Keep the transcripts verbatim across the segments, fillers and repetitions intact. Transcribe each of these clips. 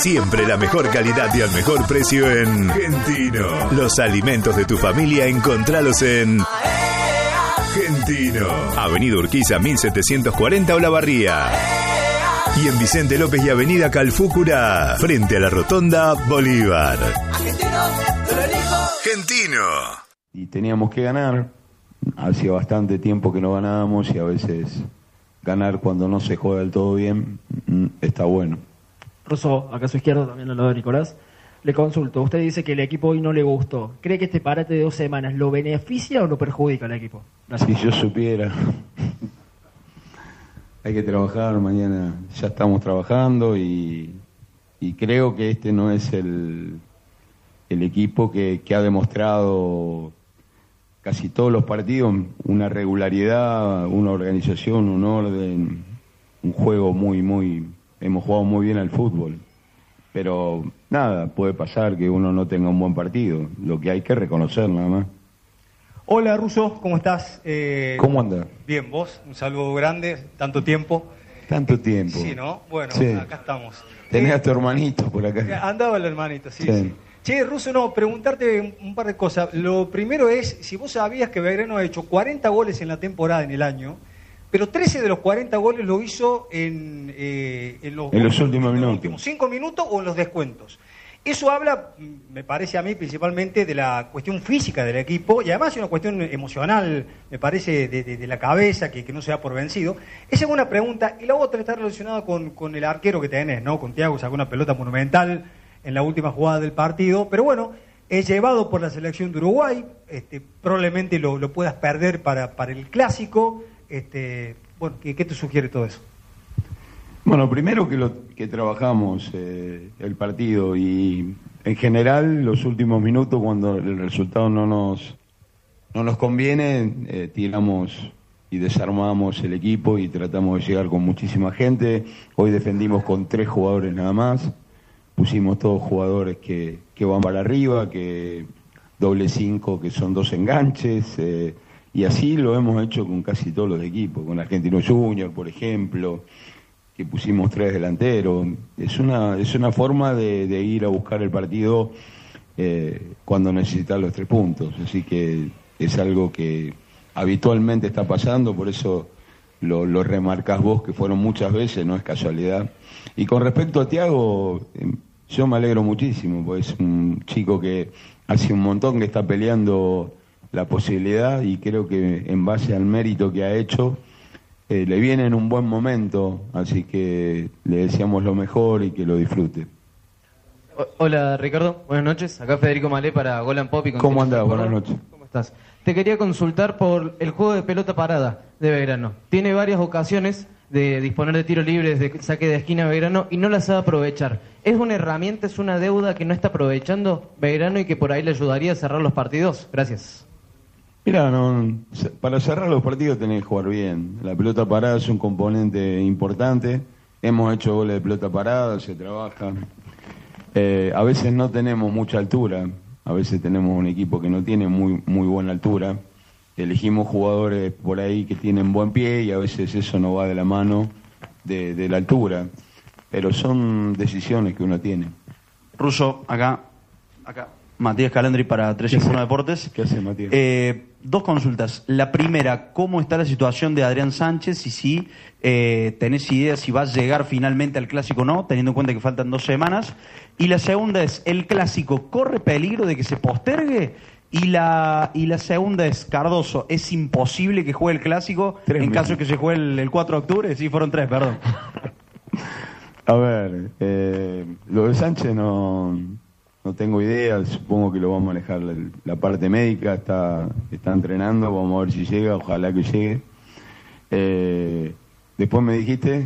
Siempre la mejor calidad y al mejor precio en Gentino. Los alimentos de tu familia, encontralos en Gentino. Avenida Urquiza mil setecientos cuarenta Olavarría. Y en Vicente López y Avenida Calfúcura, frente a la Rotonda Bolívar. Gentino. Y teníamos que ganar. Hacía bastante tiempo que no ganábamos y a veces ganar cuando no se juega del todo bien está bueno. Russo, acá a su izquierda, también al lado de Nicolás. Le consulto, usted dice que el equipo hoy no le gustó. ¿Cree que este parate de dos semanas lo beneficia o lo perjudica al equipo? Gracias. Si yo supiera. Hay que trabajar, mañana ya estamos trabajando y, y creo que este no es el, el equipo que, que ha demostrado casi todos los partidos una regularidad, una organización, un orden, un juego muy, muy... Hemos jugado muy bien al fútbol, pero nada, puede pasar que uno no tenga un buen partido, lo que hay que reconocer nada más. Hola Russo, ¿cómo estás? Eh, ¿Cómo andas? Bien, vos, un saludo grande, tanto tiempo. Tanto tiempo. Sí, ¿no? Bueno, sí. Acá estamos. Tenés eh, a tu hermanito por acá. Andaba el hermanito, sí, sí. sí. Che, Russo, no, preguntarte un, un par de cosas. Lo primero es, si vos sabías que Belgrano ha hecho cuarenta goles en la temporada, en el año, pero trece de los cuarenta goles lo hizo en, eh, en los, en los últimos en los minutos. últimos cinco minutos o en los descuentos. Eso habla, me parece a mí, principalmente de la cuestión física del equipo y además es una cuestión emocional, me parece, de, de, de la cabeza, que, que no se da por vencido. Esa es una pregunta. Y la otra está relacionada con, con el arquero que tenés, ¿no? Con Thiago, sacó una pelota monumental en la última jugada del partido. Pero bueno, es llevado por la selección de Uruguay. Este, probablemente lo, lo puedas perder para, para el Clásico. Este, bueno, ¿qué, ¿qué te sugiere todo eso? Bueno, primero que, lo, que trabajamos eh, el partido y en general los últimos minutos cuando el resultado no nos, no nos conviene, eh, tiramos y desarmamos el equipo y tratamos de llegar con muchísima gente. Hoy defendimos con tres jugadores nada más, pusimos todos jugadores que, que van para arriba, que doble cinco, que son dos enganches, eh, y así lo hemos hecho con casi todos los equipos, con Argentino Junior, por ejemplo, que pusimos tres delanteros. Es una, es una forma de, de ir a buscar el partido eh, cuando necesitas los tres puntos. Así que es algo que habitualmente está pasando, por eso lo, lo remarcás vos, que fueron muchas veces, no es casualidad. Y con respecto a Thiago, eh, yo me alegro muchísimo, porque es un chico que hace un montón que está peleando la posibilidad y creo que en base al mérito que ha hecho, eh, le viene en un buen momento, así que le deseamos lo mejor y que lo disfrute. Hola Ricardo, buenas noches, acá Federico Malé para Gol and Pop. Y ¿Cómo andás? Buenas noches. ¿Cómo estás? Te quería consultar por el juego de pelota parada de Belgrano. Tiene varias ocasiones de disponer de tiros libres, de saque de esquina Belgrano y no las sabe aprovechar. ¿Es una herramienta, es una deuda que no está aprovechando Belgrano y que por ahí le ayudaría a cerrar los partidos? Gracias. Mira, no, para cerrar los partidos tenés que jugar bien. La pelota parada es un componente importante. Hemos hecho goles de pelota parada, se trabaja. Eh, a veces no tenemos mucha altura. A veces tenemos un equipo que no tiene muy, muy buena altura. Elegimos jugadores por ahí que tienen buen pie y a veces eso no va de la mano de, de la altura. Pero son decisiones que uno tiene. Russo, acá, acá. Matías Calandri para tres cincuenta y uno Deportes. ¿Qué hace, Matías? Eh, dos consultas. La primera, ¿cómo está la situación de Adrián Sánchez? Y si eh, tenés idea si va a llegar finalmente al Clásico o no, teniendo en cuenta que faltan dos semanas. Y la segunda es, ¿el Clásico corre peligro de que se postergue? Y la y la segunda es, Cardoso, ¿es imposible que juegue el Clásico tres en meses. Caso de que se juegue el, el cuatro de octubre? Sí, fueron tres, perdón. A ver, eh, lo de Sánchez no... No tengo idea, supongo que lo va a manejar la, la parte médica, está, está entrenando, vamos a ver si llega, ojalá que llegue. Eh, después me dijiste...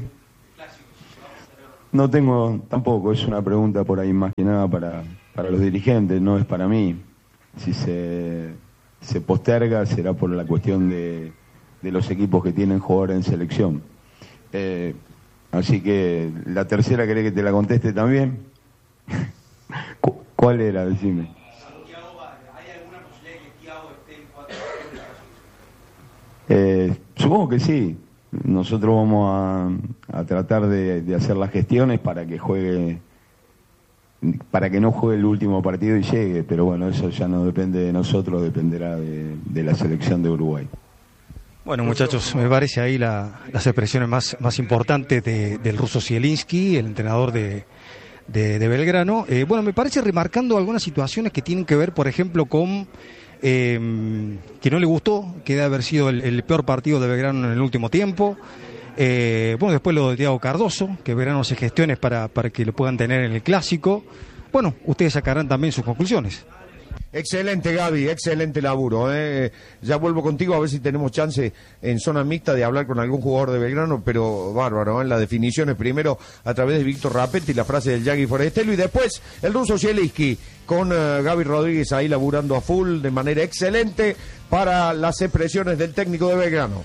No tengo, tampoco, es una pregunta por ahí más que nada para, para los dirigentes, no es para mí. Si se, se posterga será por la cuestión de, de los equipos que tienen jugadores en selección. Eh, así que la tercera, ¿querés que te la conteste también? ¿Cuál era? Decime. ¿Hay alguna posibilidad de que Thiago esté en cuatro eh, Supongo que sí. Nosotros vamos a, a tratar de, de hacer las gestiones para que juegue para que no juegue el último partido y llegue, pero bueno, eso ya no depende de nosotros, dependerá de, de la selección de Uruguay. Bueno, muchachos, me parece ahí la, las expresiones más, más importantes de, del ruso Zielinski, el entrenador de, de, de Belgrano. Eh, bueno, me parece remarcando algunas situaciones que tienen que ver, por ejemplo, con eh, que no le gustó, que debe haber sido el, el peor partido de Belgrano en el último tiempo. Eh, bueno, después lo de Thiago Cardoso, que Belgrano se gestione para, para que lo puedan tener en el Clásico. Bueno, ustedes sacarán también sus conclusiones. Excelente, Gaby, excelente laburo. ¿eh? Ya vuelvo contigo a ver si tenemos chance en zona mixta de hablar con algún jugador de Belgrano, pero bárbaro, en ¿eh? las definiciones primero a través de Víctor Rapetti, la frase del Yagi Forestelo, y después el ruso Zielinski con uh, Gaby Rodríguez ahí laburando a full de manera excelente para las expresiones del técnico de Belgrano.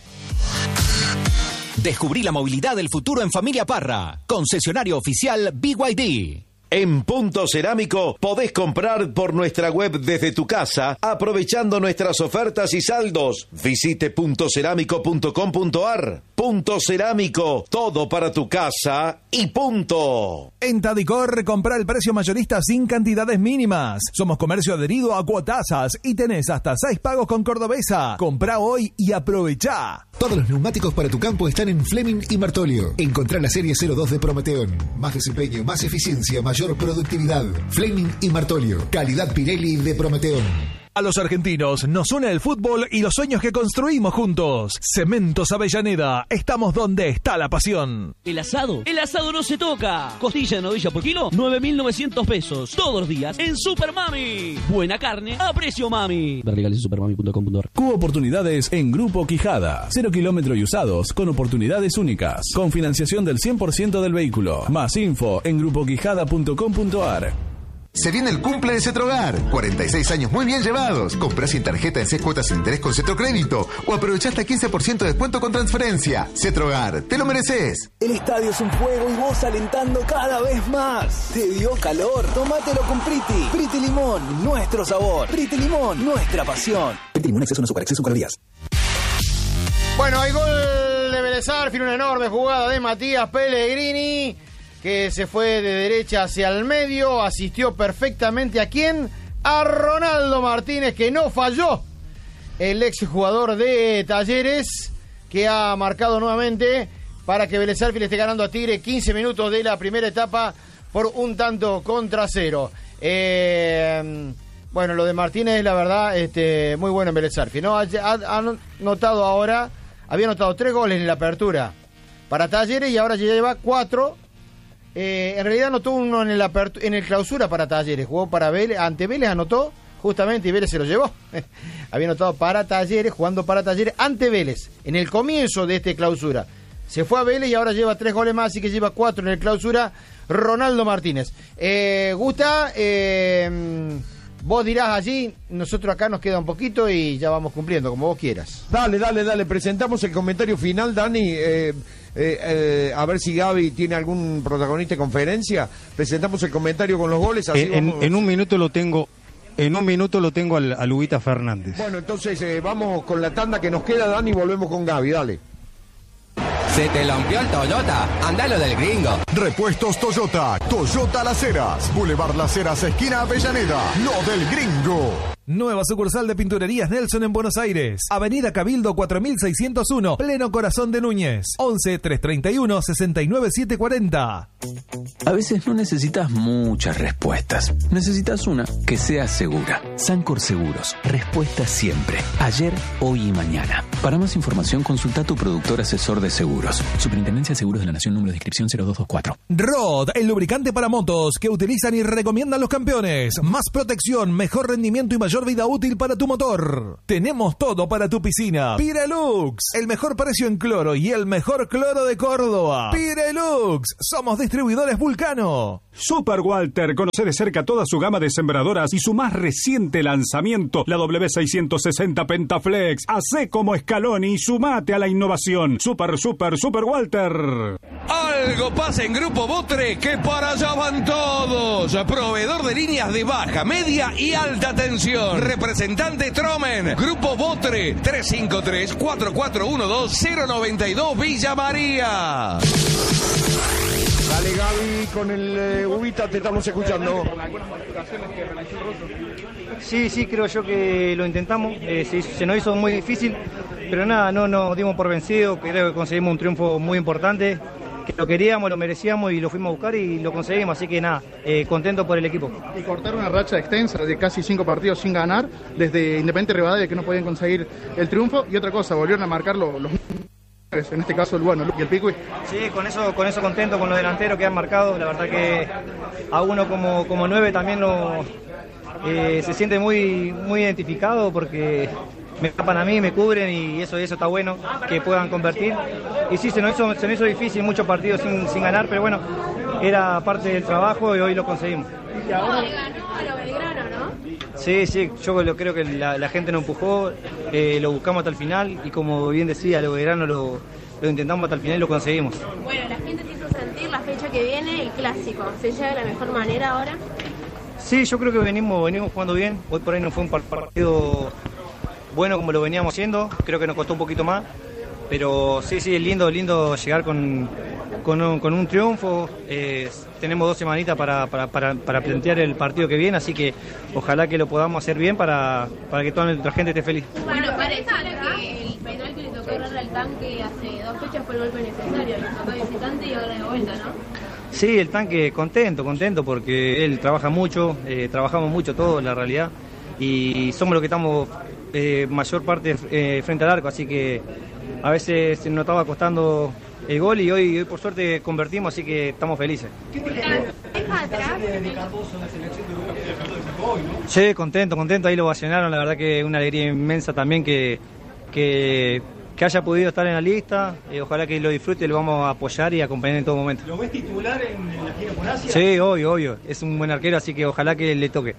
Descubrí la movilidad del futuro en Familia Parra, concesionario oficial B Y D. En Punto Cerámico podés comprar por nuestra web desde tu casa, aprovechando nuestras ofertas y saldos. Visite punto cerámico punto com punto ar. Punto Cerámico, todo para tu casa y punto. En Tadicor, compra el precio mayorista sin cantidades mínimas. Somos comercio adherido a Cuotasas y tenés hasta seis pagos con Cordobesa. Comprá hoy y aprovechá. Todos los neumáticos para tu campo están en Fleming y Martolio. Encontrá la serie cero dos de Prometeón. Más desempeño, más eficiencia, mayor productividad. Fleming y Martolio. Calidad Pirelli de Prometeón. A los argentinos nos une el fútbol y los sueños que construimos juntos. Cementos Avellaneda, estamos donde está la pasión. El asado, el asado no se toca. Costilla de novilla por kilo, nueve mil novecientos pesos. Todos los días en Super Mami. Buena carne a precio mami. Ver legales en supermami punto com punto ar. Q Oportunidades en Grupo Quijada. Cero kilómetro y usados con oportunidades únicas. Con financiación del cien por ciento del vehículo. Más info en grupo quijada punto com punto ar. Se viene el cumple de Cetrogar. cuarenta y seis años muy bien llevados. Comprá sin tarjeta en seis cuotas sin interés con Cetrocrédito. O aprovechá hasta quince por ciento de descuento con transferencia. Cetrogar, te lo mereces. El estadio es un juego y vos alentando cada vez más. ¿Te dio calor? Tómatelo con Priti. Priti Limón, nuestro sabor. Priti Limón, nuestra pasión. Priti Limón, exceso no azúcar, exceso en calorías. Bueno, hay gol de Vélez Sarsfield, una enorme jugada de Matías Pellegrini, que se fue de derecha hacia el medio, asistió perfectamente ¿a quién? A Ronaldo Martínez, que no falló, el ex jugador de Talleres, que ha marcado nuevamente para que Vélez Sarsfield esté ganando a Tigre quince minutos de la primera etapa por un tanto contra cero. Eh, bueno, lo de Martínez, la verdad, este, muy bueno en Vélez Sarsfield, ¿no? Ha, ha, ha notado ahora, había anotado tres goles en la apertura para Talleres y ahora ya lleva cuatro. Eh, en realidad anotó uno en el, apertu- en el clausura para Talleres, jugó para Vélez, ante Vélez anotó justamente y Vélez se lo llevó. Había anotado para Talleres, jugando para Talleres ante Vélez, en el comienzo de este clausura. Se fue a Vélez y ahora lleva tres goles más, así que lleva cuatro en el clausura, Ronaldo Martínez. Eh, Gusta, eh, vos dirás allí, nosotros acá nos queda un poquito y ya vamos cumpliendo, como vos quieras. Dale, dale, dale, presentamos el comentario final, Dani. Eh, eh, eh, a ver si Gaby tiene algún protagonista de conferencia. Presentamos el comentario con los goles. Así en, vamos... en un minuto lo tengo. En un minuto lo tengo al, a Luguita Fernández. Bueno, entonces eh, vamos con la tanda que nos queda, Dani, y volvemos con Gaby, dale. ¿Se te rompió el Toyota? Andalo del Gringo. Repuestos Toyota. Toyota Las Heras. Boulevard Las Heras, esquina Avellaneda. Lo del Gringo. Nueva sucursal de Pinturerías Nelson en Buenos Aires. Avenida Cabildo cuatro mil seiscientos uno, pleno corazón de Núñez. once, trescientos treinta y uno, sesenta y nueve, setecientos cuarenta. A veces no necesitas muchas respuestas. Necesitas una que sea segura. Sancor Seguros. Respuesta siempre. Ayer, hoy y mañana. Para más información, consulta a tu productor asesor de seguros. Superintendencia de Seguros de la Nación, número de inscripción cero dos dos cuatro. Rod, el lubricante para motos que utilizan y recomiendan los campeones. Más protección, mejor rendimiento y mayor vida útil para tu motor. Tenemos todo para tu piscina. Pirelux, el mejor precio en cloro y el mejor cloro de Córdoba. Pirelux, somos distribuidores Vulcano. Super Walter, conoce de cerca toda su gama de sembradoras y su más reciente lanzamiento, la W seiscientos sesenta Pentaflex. Hacé como Scaloni y sumate a la innovación. Super, super, Super Walter. Algo pasa en Grupo Botre, que para allá van todos. Proveedor de líneas de baja, media y alta tensión. Representante Tromen. Grupo Botre, tres cinco tres, cuatro cuatro uno dos, cero nueve dos, Villa María. Dale, Dale, Gaby, con el eh, Ubita te estamos escuchando. Sí, sí, creo yo que lo intentamos. Eh, se, se nos hizo muy difícil, pero nada, no nos dimos por vencidos. Creo que conseguimos un triunfo muy importante, que lo queríamos, lo merecíamos y lo fuimos a buscar y lo conseguimos. Así que nada, eh, contento por el equipo. Y cortar una racha extensa de casi cinco partidos sin ganar, desde Independiente Rivadavia, que no podían conseguir el triunfo. Y otra cosa, volvieron a marcar los... los... en este caso el bueno y el Piqui. Sí, con eso, con eso contento con los delanteros que han marcado. La verdad que a uno como, como nueve también lo, eh, se siente muy, muy identificado porque me tapan a mí, me cubren y eso, eso está bueno, que puedan convertir. Y sí, se nos hizo, se nos hizo difícil muchos partidos sin, sin ganar, pero bueno, era parte del trabajo y hoy lo conseguimos. Y ahora le ganó a lo Belgrano, ¿no? Sí, sí, yo lo, creo que la, la gente nos empujó, eh, lo buscamos hasta el final y como bien decía, lo Belgrano lo, lo intentamos hasta el final y lo conseguimos. Bueno, la gente te hizo sentir la fecha que viene, el clásico. ¿Se llega de la mejor manera ahora? Sí, yo creo que venimos, venimos jugando bien. Hoy por ahí no fue un partido bueno como lo veníamos haciendo, creo que nos costó un poquito más. Pero sí, sí, es lindo, lindo llegar con, con, un, con un triunfo. Eh, tenemos dos semanitas para, para, para, para plantear el partido que viene, así que ojalá que lo podamos hacer bien para, para que toda nuestra gente esté feliz. Bueno, parece que el penal que le tocó errar al Tanque hace dos fechas fue el golpe necesario. Le tocó de visitante y ahora de vuelta, ¿no? Sí, el Tanque contento, contento porque él trabaja mucho, eh, trabajamos mucho todos, la realidad, y somos los que estamos eh, mayor parte eh, frente al arco, así que a veces nos estaba costando el gol y hoy, hoy por suerte convertimos, así que estamos felices. Sí, contento, contento, ahí lo vacionaron, la verdad que es una alegría inmensa también que, que, que haya podido estar en la lista, eh, ojalá que lo disfrute, lo vamos a apoyar y acompañar en todo momento. ¿Lo ves titular en la gira con Asia? Sí, obvio, obvio, es un buen arquero, así que ojalá que le toque.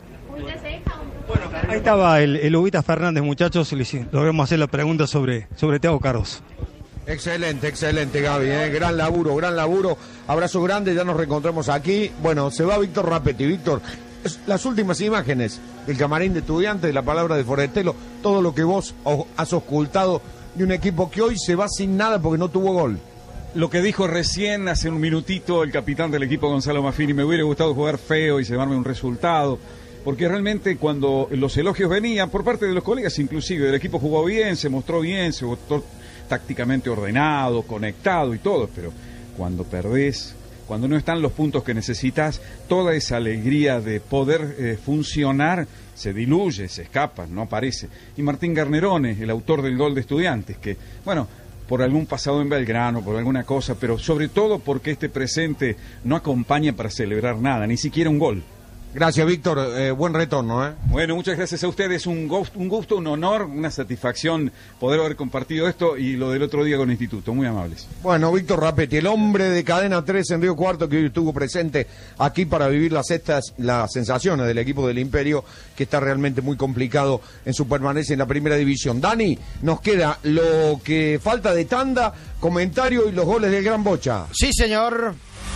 Ahí estaba el, el Ubita Fernández, muchachos, y logramos hacer la pregunta sobre, sobre Thiago Carlos. Excelente, excelente, Gaby, ¿eh? Gran laburo, gran laburo. Abrazo grande, ya nos reencontramos aquí. Bueno, se va Víctor Rapetti. Víctor, las últimas imágenes del camarín de Estudiantes, de la palabra de Forestelo, todo lo que vos has ocultado de un equipo que hoy se va sin nada porque no tuvo gol. Lo que dijo recién, hace un minutito, el capitán del equipo, Gonzalo Maffini, me hubiera gustado jugar feo y llevarme un resultado. Porque realmente cuando los elogios venían por parte de los colegas, inclusive el equipo jugó bien, se mostró bien, se mostró tácticamente ordenado, conectado y todo, pero cuando perdés, cuando no están los puntos que necesitas, toda esa alegría de poder eh, funcionar se diluye, se escapa, no aparece. Y Martín Garnerone, el autor del gol de Estudiantes, que, bueno, por algún pasado en Belgrano, por alguna cosa, pero sobre todo porque este presente no acompaña para celebrar nada, ni siquiera un gol. Gracias, Víctor. Eh, buen retorno, ¿eh? Bueno, muchas gracias a ustedes. Un gusto, un gusto, un honor, una satisfacción poder haber compartido esto y lo del otro día con el Instituto. Muy amables. Bueno, Víctor Rapetti, el hombre de Cadena tres en Río Cuarto, que hoy estuvo presente aquí para vivir las, estas, las sensaciones del equipo del Imperio, que está realmente muy complicado en su permanencia en la primera división. Dani, nos queda lo que falta de tanda, comentario y los goles del Gran Bocha. Sí, señor.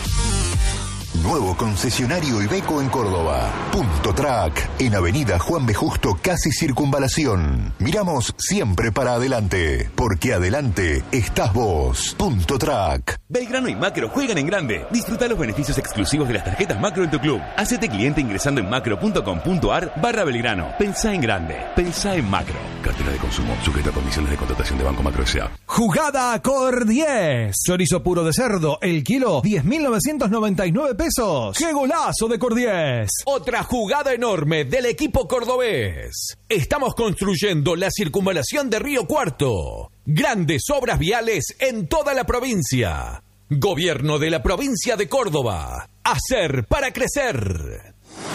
Nuevo concesionario Iveco en Córdoba. Punto Track, en Avenida Juan B. Justo, casi Circunvalación. Miramos siempre para adelante, porque adelante estás vos. Punto Track. Belgrano y Macro juegan en grande. Disfruta los beneficios exclusivos de las tarjetas Macro en tu club. Hacete cliente ingresando en macro.com.ar barra Belgrano. Pensá en grande. Pensá en Macro. Cartera de consumo. Sujeto a condiciones de contratación de Banco Macro S A. Jugada Cor diez. Chorizo puro de cerdo. El kilo, diez mil novecientos noventa y nueve pesos. ¡Qué golazo de Cor diez! Otra jugada enorme del equipo cordobés. Estamos construyendo la circunvalación de Río Cuarto. Grandes obras viales en toda la provincia. Gobierno de la provincia de Córdoba. Hacer para crecer.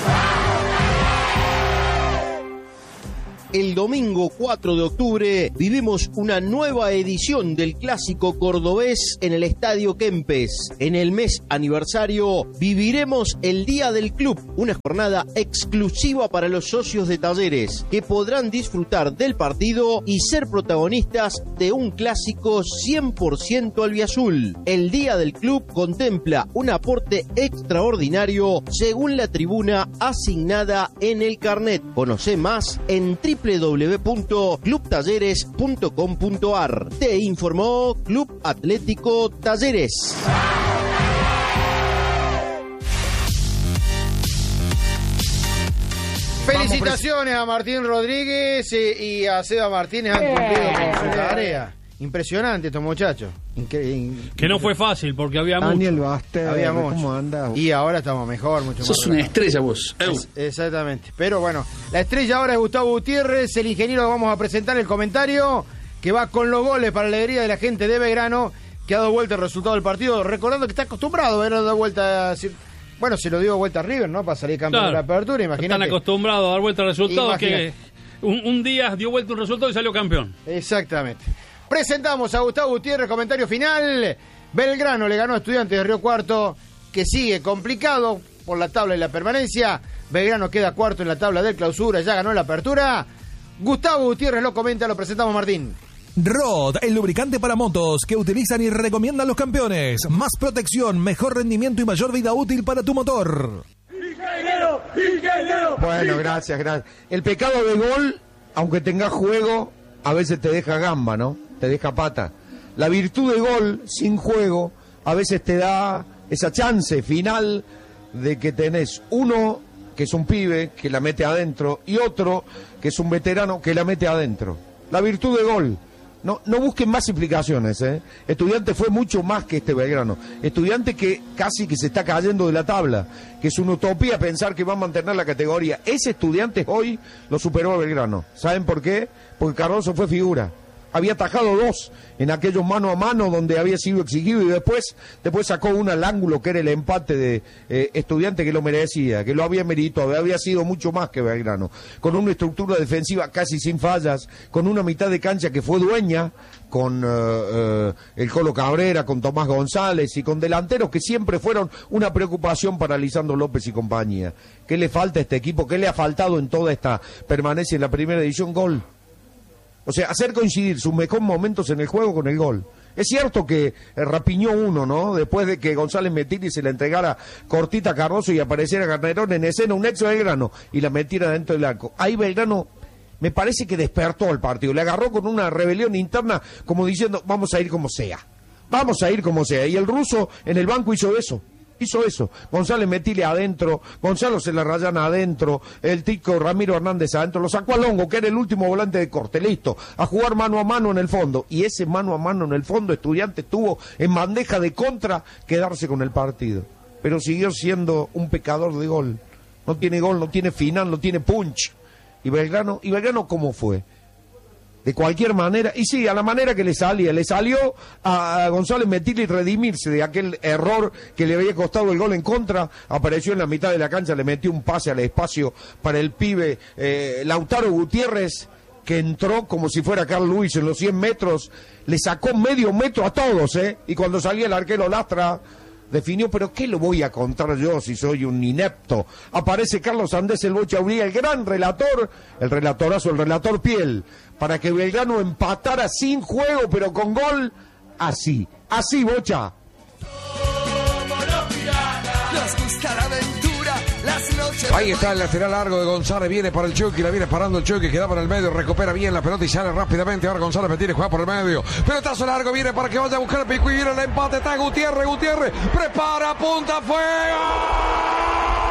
El domingo cuatro de octubre vivimos una nueva edición del Clásico Cordobés en el Estadio Kempes. En el mes aniversario viviremos el Día del Club, una jornada exclusiva para los socios de Talleres, que podrán disfrutar del partido y ser protagonistas de un clásico cien por ciento albiazul. El Día del Club contempla un aporte extraordinario según la tribuna asignada en el carnet. Conoce más en doble u doble u doble u punto club talleres punto com punto a r. Te informó Club Atlético Talleres. Felicitaciones a Martín Rodríguez y a Seba Martínez, han cumplido con su tarea. Impresionante estos muchachos. Incre que no fue fácil porque había mucho. Daniel Baster, había mucho. ¿Cómo anda? Y ahora estamos mejor, mucho más. Sos una estrella vos. Es, exactamente. Pero bueno, la estrella ahora es Gustavo Gutiérrez, el ingeniero. Vamos a presentar el comentario que va con los goles para la alegría de la gente de Belgrano, que ha dado vuelta el resultado del partido. Recordando que está acostumbrado a dar vuelta. Bueno, se lo dio vuelta a River, ¿no? Para salir campeón claro. de la apertura, imagínate. Están acostumbrados a dar vuelta al resultado, que un, un día dio vuelta un resultado y salió campeón. Exactamente. Presentamos a Gustavo Gutiérrez, comentario final. Belgrano le ganó a Estudiantes de Río Cuarto, que sigue complicado por la tabla y la permanencia. Belgrano queda cuarto en la tabla del clausura, ya ganó la apertura. Gustavo Gutiérrez lo comenta, lo presentamos, Martín. Rod, el lubricante para motos que utilizan y recomiendan los campeones. Más protección, mejor rendimiento y mayor vida útil para tu motor. ¡Ingeniero! ¡Ingeniero! Bueno, gracias, gracias. El pecado de gol, aunque tengas juego, a veces te deja gamba, ¿no? Te deja pata. La virtud de gol, sin juego, a veces te da esa chance final de que tenés uno que es un pibe que la mete adentro y otro que es un veterano que la mete adentro. La virtud de gol. No, no busquen más explicaciones, ¿eh? Estudiante fue mucho más que este Belgrano. Estudiante que casi que se está cayendo de la tabla, que es una utopía pensar que va a mantener la categoría. Ese Estudiante hoy lo superó a Belgrano. ¿Saben por qué? Porque Cardoso fue figura. Había atajado dos en aquellos mano a mano donde había sido exigido y después después sacó una al ángulo que era el empate de eh, Estudiante, que lo merecía, que lo había meritado, había sido mucho más que Belgrano, con una estructura defensiva casi sin fallas, con una mitad de cancha que fue dueña, con uh, uh, el Colo Cabrera, con Tomás González y con delanteros que siempre fueron una preocupación para Lisandro López y compañía. ¿Qué le falta a este equipo? ¿Qué le ha faltado en toda esta permanencia en la primera edición? Gol. O sea, hacer coincidir sus mejores momentos en el juego con el gol. Es cierto que rapiñó uno, ¿no? Después de que González Metini se la entregara cortita a Cardoso y apareciera Garnerón en escena, un ex Belgrano, y la metiera dentro del arco. Ahí Belgrano me parece que despertó al partido. Le agarró con una rebelión interna como diciendo, vamos a ir como sea. Vamos a ir como sea. Y el ruso en el banco hizo eso. Hizo eso. González Metile adentro, Gonzalo se la rayan adentro, el tico Ramiro Hernández adentro, lo sacó a Longo, que era el último volante de corte, listo, a jugar mano a mano en el fondo. Y ese mano a mano en el fondo, Estudiantes tuvo en bandeja de contra quedarse con el partido. Pero siguió siendo un pecador de gol. No tiene gol, no tiene final, no tiene punch. Y Belgrano, ¿y Belgrano cómo fue? De cualquier manera, y sí, a la manera que le salía, le salió a González Metili redimirse de aquel error que le había costado el gol en contra, apareció en la mitad de la cancha, le metió un pase al espacio para el pibe eh, Lautaro Gutiérrez, que entró como si fuera Carl Luis en los cien metros, le sacó medio metro a todos, ¿eh? Y cuando salía el arquero Lastra, definió, pero ¿qué lo voy a contar yo si soy un inepto? Aparece Carlos Andés el Bocha Uría, el gran relator, el relatorazo, el relator Piel, para que Belgrano empatara sin juego, pero con gol, así, así, Bocha. Nos gusta la aventura, las noches... Ahí está el lateral largo de González, viene para el Chucky, la viene parando el Chucky, queda para el medio, recupera bien la pelota y sale rápidamente. Ahora González Metini juega por el medio, pelotazo largo, viene para que vaya a buscar el pico y viene el empate. Está Gutiérrez, Gutiérrez, prepara, punta, fuego.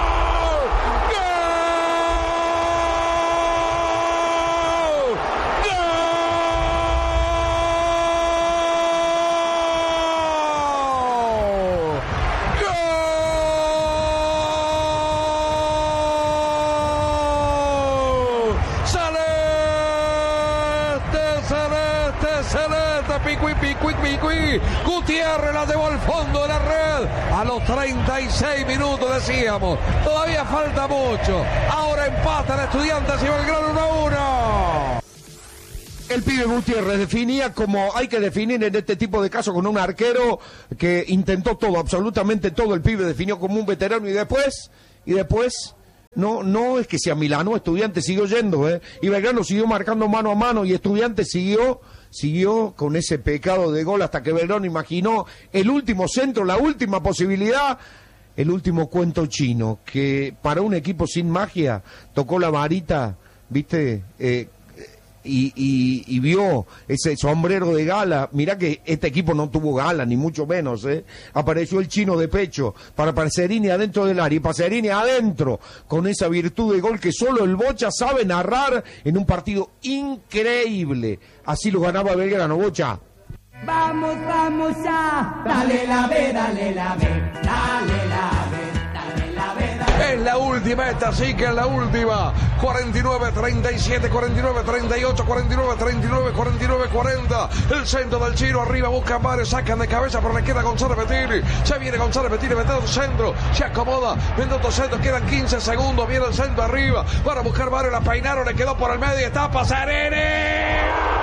Picuí, picuí, picuí. Gutiérrez la llevó al fondo de la red a los treinta y seis minutos, decíamos. Todavía falta mucho. Ahora empata el Estudiantes y Belgrano uno a uno. El pibe Gutiérrez definía como hay que definir en este tipo de casos, con un arquero que intentó todo, absolutamente todo. El pibe definió como un veterano y después, y después... No, no es que sea Milano, Estudiantes siguió yendo, ¿eh? Y Belgrano siguió marcando mano a mano y Estudiantes siguió, siguió con ese pecado de gol hasta que Belgrano imaginó el último centro, la última posibilidad, el último cuento chino, que para un equipo sin magia tocó la varita, ¿viste? Eh, y, y, y vio ese sombrero de gala, mirá que este equipo no tuvo gala, ni mucho menos, ¿eh? Apareció el chino de pecho para Pacerini adentro del área, y Pacerini adentro, con esa virtud de gol que solo el Bocha sabe narrar en un partido increíble. Así lo ganaba Belgrano, Bocha. Vamos, vamos a, dale la B, dale la B, dale la B. Es la última, esta sí que es la última. cuarenta y nueve treinta y siete, cuarenta y nueve treinta y ocho, cuarenta y nueve treinta y nueve, cuarenta y nueve cuarenta. El centro del Chino arriba, busca Mario, sacan de cabeza, pero le queda González Bettini. Se viene González Bettini, metiendo el centro, se acomoda, metiendo el centro, quedan quince segundos, viene el centro arriba, para buscar Mario, la peinaron, le quedó por el medio y está Pacerini.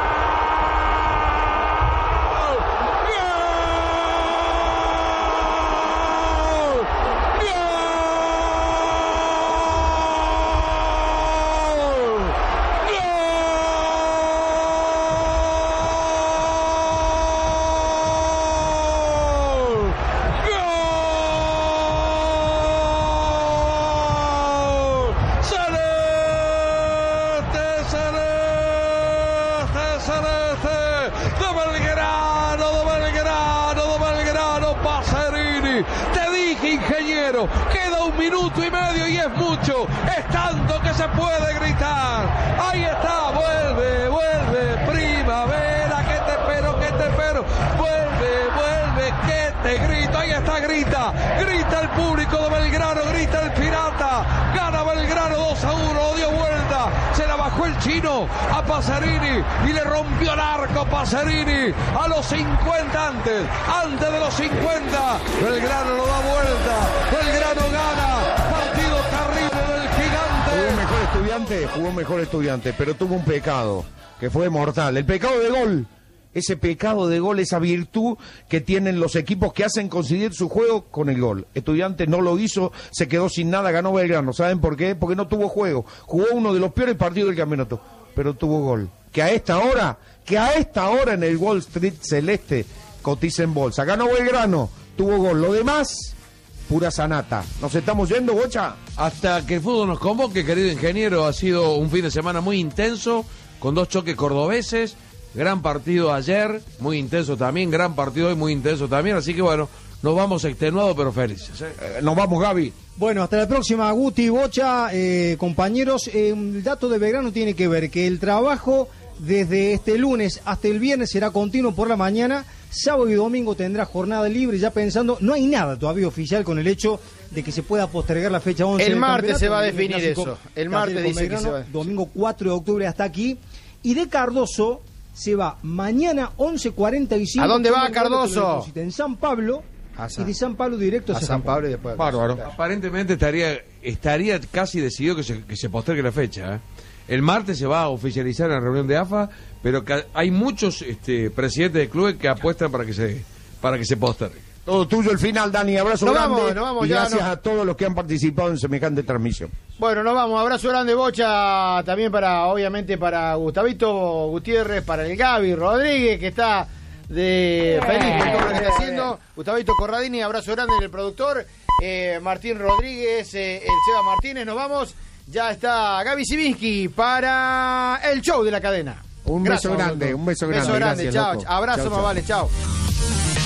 Queda un minuto y medio y es mucho, es tanto que se puede gritar. Ahí está, vuelve, vuelve, primavera, que te espero, que te espero, vuelve, vuelve, que te grito, ahí está, grita, grita el público de Belgrano, grita el Pirata, gana Belgrano dos a uno, dio vuelta, se la bajó el Chino a Pacerini y le rompió el arco Pacerini a los cincuenta antes, antes de los cincuenta, Belgrano lo da vuelta, Belgrano gana, partido terrible del Gigante. Jugó mejor Estudiante, jugó mejor Estudiante, pero tuvo un pecado que fue mortal, el pecado de gol. Ese pecado de gol, esa virtud que tienen los equipos que hacen coincidir su juego con el gol. Estudiantes no lo hizo, se quedó sin nada, ganó Belgrano. ¿Saben por qué? Porque no tuvo juego. Jugó uno de los peores partidos del campeonato, pero tuvo gol. Que a esta hora, que a esta hora en el Wall Street Celeste cotiza en bolsa. Ganó Belgrano, tuvo gol. Lo demás, pura sanata. ¿Nos estamos yendo, Bocha? Hasta que el fútbol nos convoque, querido ingeniero, ha sido un fin de semana muy intenso, con dos choques cordobeses. Gran partido ayer, muy intenso también, gran partido hoy, muy intenso también, así que bueno, nos vamos extenuados pero felices. ¿eh? Eh, nos vamos, Gaby. Bueno, hasta la próxima, Guti, Bocha, eh, compañeros. Eh, el dato de Belgrano tiene que ver que el trabajo desde este lunes hasta el viernes será continuo por la mañana, sábado y domingo tendrá jornada libre, ya pensando, no hay nada todavía oficial con el hecho de que se pueda postergar la fecha once. El martes se va a definir eso, el martes dice que se va. Domingo cuatro de octubre hasta aquí, y de Cardoso se va mañana once cuarenta y cinco. ¿A dónde va Cardoso? En San Pablo. San, y de San Pablo directo a hacia San Pablo y después. Bárbaro. Aparentemente estaría estaría casi decidido que se, que se postergue la fecha. ¿eh? El martes se va a oficializar en la reunión de A F A, pero que hay muchos este, presidentes de clubes que apuestan para que se para que se postergue. Todo tuyo el final, Dani. Abrazo nos grande. Vamos, nos vamos y ya, gracias no. a todos los que han participado en semejante transmisión. Bueno, nos vamos. Abrazo grande, Bocha. También para, obviamente, para Gustavito Gutiérrez, para el Gaby Rodríguez, que está de feliz con todo lo que está haciendo. Gustavito Corradini, abrazo grande del productor. Eh, Martín Rodríguez, eh, el Seba Martínez. Nos vamos. Ya está Gaby Sivinsky para el show de la cadena. Un Gracias, beso grande, un beso grande. Beso grande, Gracias, chao. loco. Abrazo Chau, más chau. vale, chao.